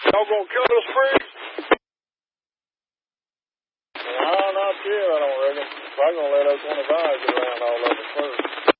Y'all gonna cut us free? No, not yet, I don't reckon. Probably gonna let us one of ours get around all of us first.